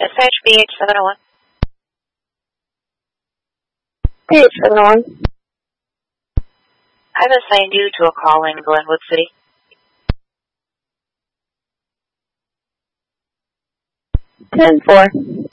Dispatch BH701. BH701. I've assigned you to a call in Glenwood City. 10-4.